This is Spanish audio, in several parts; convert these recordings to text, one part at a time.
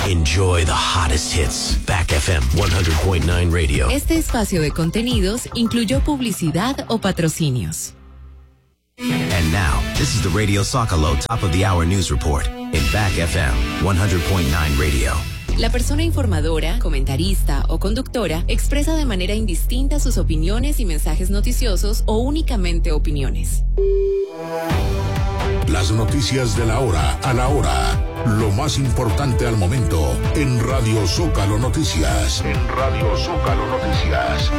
Enjoy the hottest hits. Back FM 100.9 Radio. Este espacio de contenidos incluyó publicidad o patrocinios. And now, this is the Radio Zocalo Top of the Hour News Report in Back FM 100.9 Radio. La persona informadora, comentarista o conductora expresa de manera indistinta sus opiniones y mensajes noticiosos o únicamente opiniones. Las noticias de la hora a la hora. Lo más importante al momento en Radio Zócalo Noticias. En Radio Zócalo Noticias.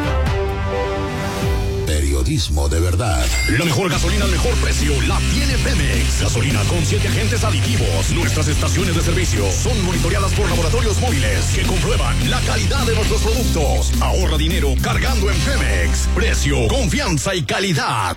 Periodismo de verdad. La mejor gasolina al mejor precio la tiene Pemex. Gasolina con 7 agentes aditivos. Nuestras estaciones de servicio son monitoreadas por laboratorios móviles que comprueban la calidad de nuestros productos. Ahorra dinero cargando en Pemex. Precio, confianza y calidad.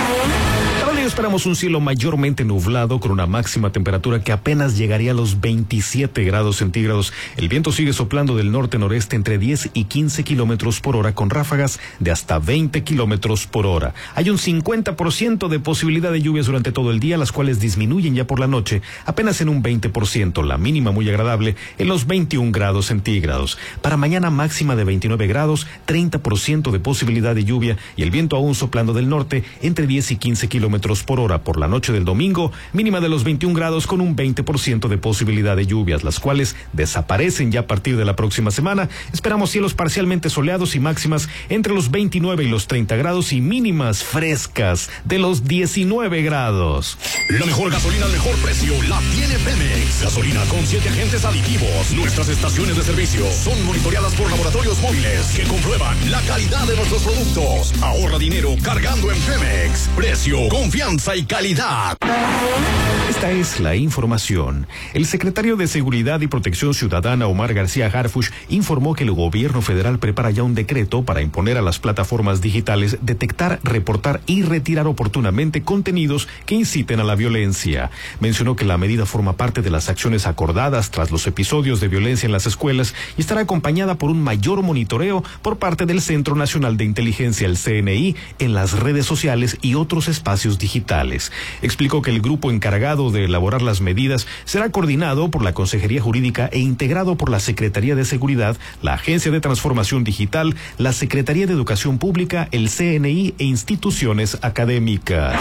Para ello esperamos un cielo mayormente nublado con una máxima temperatura que apenas llegaría a los 27 grados centígrados. El viento sigue soplando del norte-noreste entre 10 y 15 kilómetros por hora con ráfagas de hasta 20 kilómetros por hora. Hay un 50% de posibilidad de lluvias durante todo el día, las cuales disminuyen ya por la noche, apenas en un 20%, la mínima muy agradable en los 21 grados centígrados. Para mañana máxima de 29 grados, 30% de posibilidad de lluvia y el viento aún soplando del norte entre 10 y 15 kilómetros por hora. Por la noche del domingo, mínima de los 21 grados con un 20% de posibilidad de lluvias, las cuales desaparecen ya a partir de la próxima semana. Esperamos cielos parcialmente soleados y máximas entre los 29 y los 30 grados y mínimas frescas de los 19 grados. La mejor gasolina al mejor precio la tiene Pemex. Gasolina con 7 agentes aditivos. Nuestras estaciones de servicio son monitoreadas por laboratorios móviles que comprueban la calidad de nuestros productos. Ahorra dinero cargando en Pemex. Precio, confianza y calidad. Esta es la información. El secretario de Seguridad y Protección Ciudadana, Omar García Harfuch, informó que el gobierno federal prepara ya un decreto para imponer a las plataformas digitales detectar, reportar y retirar oportunamente contenidos que inciten a la violencia. Mencionó que la medida forma parte de las acciones acordadas tras los episodios de violencia en las escuelas y estará acompañada por un mayor monitoreo por parte del Centro Nacional de Inteligencia, el CNI, en las redes sociales y otros espacios digitales. Explicó que el grupo encargado de elaborar las medidas será coordinado por la Consejería Jurídica e integrado por la Secretaría de Seguridad, la Agencia de Transformación Digital, la Secretaría de Educación Pública, el CNI e instituciones académicas.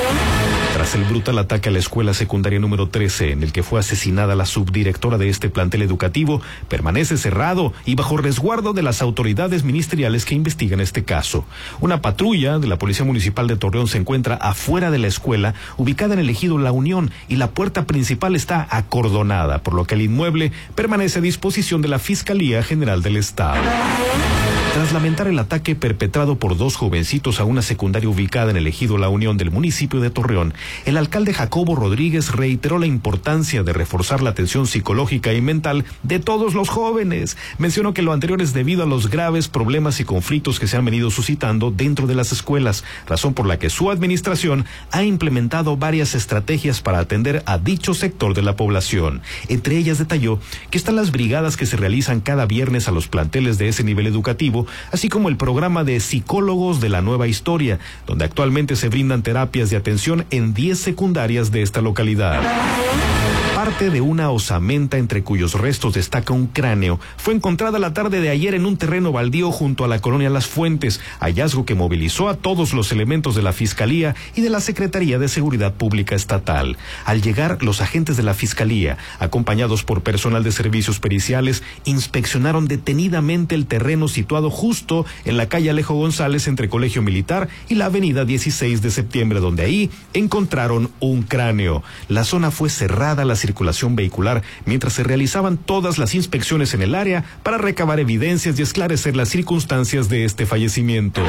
Tras el brutal ataque a la escuela secundaria número 13, en el que fue asesinada la subdirectora de este plantel educativo, permanece cerrado y bajo resguardo de las autoridades ministeriales que investigan este caso. Una patrulla de la Policía Municipal de Torreón se encuentra afuera de la escuela, ubicada en el ejido La Unión, y la puerta principal está acordonada, por lo que el inmueble permanece a disposición de la Fiscalía General del Estado. Tras lamentar el ataque perpetrado por 2 jovencitos a una secundaria ubicada en el ejido La Unión del municipio de Torreón, el alcalde Jacobo Rodríguez reiteró la importancia de reforzar la atención psicológica y mental de todos los jóvenes. Mencionó que lo anterior es debido a los graves problemas y conflictos que se han venido suscitando dentro de las escuelas, razón por la que su administración ha implementado varias estrategias para atender a dicho sector de la población. Entre ellas detalló que están las brigadas que se realizan cada viernes a los planteles de ese nivel educativo, así como el programa de psicólogos de la Nueva Historia, donde actualmente se brindan terapias de atención en 10 secundarias de esta localidad. Parte de una osamenta entre cuyos restos destaca un cráneo fue encontrada la tarde de ayer en un terreno baldío junto a la colonia Las Fuentes, hallazgo que movilizó a todos los elementos de la Fiscalía y de la Secretaría de Seguridad Pública Estatal. Al llegar, los agentes de la Fiscalía, acompañados por personal de servicios periciales, inspeccionaron detenidamente el terreno situado justo en la calle Alejo González entre Colegio Militar y la avenida 16 de septiembre, donde ahí encontraron un cráneo. La zona fue cerrada a la circulación vehicular mientras se realizaban todas las inspecciones en el área para recabar evidencias y esclarecer las circunstancias de este fallecimiento.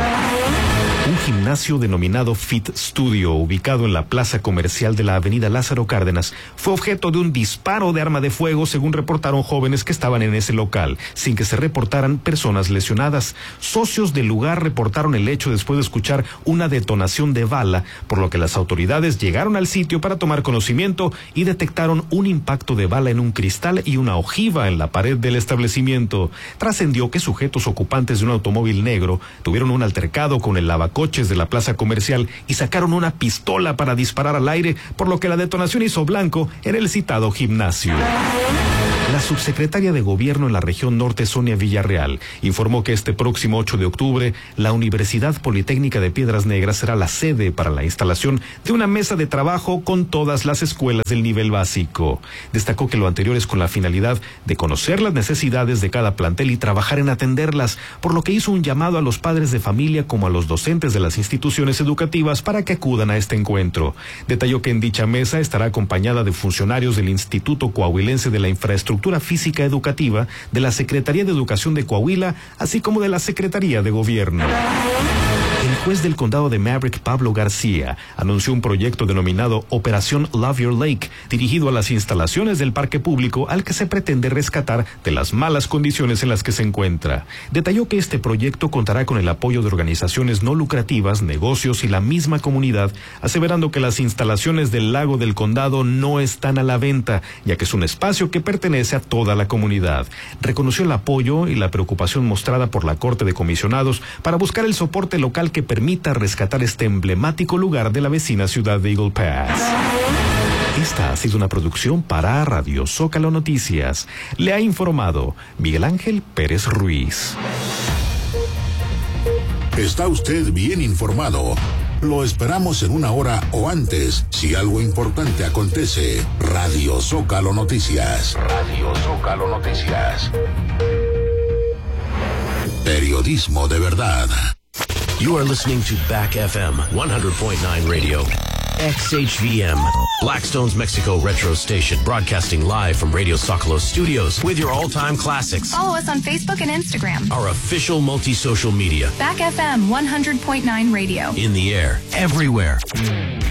Un gimnasio denominado Fit Studio, ubicado en la plaza comercial de la avenida Lázaro Cárdenas, fue objeto de un disparo de arma de fuego, según reportaron jóvenes que estaban en ese local, sin que se reportaran personas lesionadas. Socios del lugar reportaron el hecho después de escuchar una detonación de bala, por lo que las autoridades llegaron al sitio para tomar conocimiento y detectaron un impacto de bala en un cristal y una ojiva en la pared del establecimiento. Trascendió que sujetos ocupantes de un automóvil negro tuvieron un altercado con el lavacoches de la plaza comercial y sacaron una pistola para disparar al aire, por lo que la detonación hizo blanco en el citado gimnasio. La subsecretaria de Gobierno en la región norte, Sonia Villarreal, informó que este próximo 8 de octubre, la Universidad Politécnica de Piedras Negras será la sede para la instalación de una mesa de trabajo con todas las escuelas del nivel básico. Destacó que lo anterior es con la finalidad de conocer las necesidades de cada plantel y trabajar en atenderlas, por lo que hizo un llamado a los padres de familia como a los docentes de las instituciones educativas para que acudan a este encuentro. Detalló que en dicha mesa estará acompañada de funcionarios del Instituto Coahuilense de la Infraestructura Física Educativa, de la Secretaría de Educación de Coahuila, así como de la Secretaría de Gobierno. El juez del condado de Maverick, Pablo García, anunció un proyecto denominado Operación Love Your Lake, dirigido a las instalaciones del parque público al que se pretende rescatar de las malas condiciones en las que se encuentra. Detalló que este proyecto contará con el apoyo de organizaciones no lucrativas, negocios y la misma comunidad, aseverando que las instalaciones del lago del condado no están a la venta, ya que es un espacio que pertenece a toda la comunidad. Reconoció el apoyo y la preocupación mostrada por la Corte de Comisionados para buscar el soporte local que permita rescatar este emblemático lugar de la vecina ciudad de Eagle Pass. Esta ha sido una producción para Radio Zócalo Noticias. Le ha informado Miguel Ángel Pérez Ruiz. Está usted bien informado. Lo esperamos en una hora o antes, si algo importante acontece. Radio Zócalo Noticias. Radio Zócalo Noticias. Periodismo de verdad. You are listening to Back FM 100.9 Radio. XHVM, Blackstone's Mexico Retro Station, broadcasting live from Radio Zócalo Studios with your all-time classics. Follow us on Facebook and Instagram. Our official multi-social media. Back FM 100.9 Radio. In the air, everywhere.